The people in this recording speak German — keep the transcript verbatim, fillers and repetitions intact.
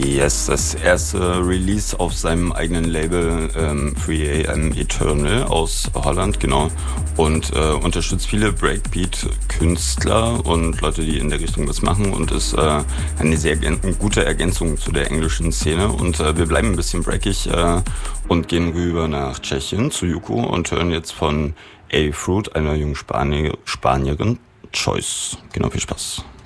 Yes, das erste Release auf seinem eigenen Label ähm, drei A M Eternal aus Holland, genau. Und äh, unterstützt viele Breakbeat-Künstler und Leute, die in der Richtung was machen und ist äh, eine sehr gen- gute Ergänzung zu der englischen Szene. Und äh, wir bleiben ein bisschen breakig äh, und gehen rüber nach Tschechien zu Yuko und hören jetzt von A-Fruit, einer jungen Spanier- Spanierin, Choice. Genau, viel Spaß.